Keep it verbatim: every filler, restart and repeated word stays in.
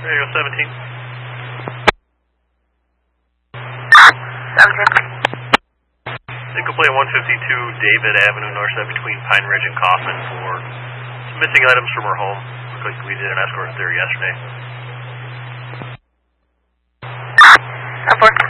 Radio seventeen. seventeen. Incomplete one fifty-two David Avenue, north side between Pine Ridge and Kaufman for some missing items from her home. Looks like we did an escort there yesterday. ten four.